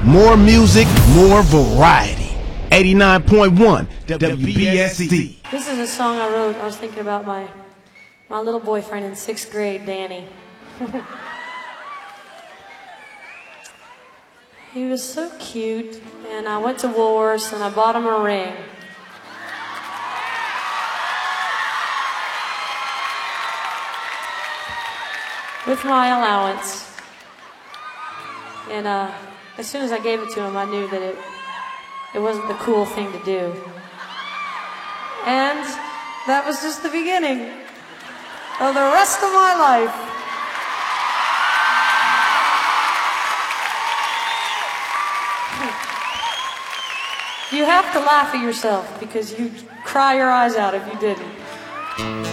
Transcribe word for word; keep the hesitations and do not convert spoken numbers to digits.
More music, more variety. eighty-nine point one W B S D. This is a song I wrote. I was thinking about my my little boyfriend in sixth grade, Danny. He was so cute, and I went to Woolworths and I bought him a ring. With my allowance. And uh, as soon as I gave it to him, I knew that it, it wasn't the cool thing to do. And that was just the beginning of the rest of my life. You have to laugh at yourself because you'd cry your eyes out if you didn't.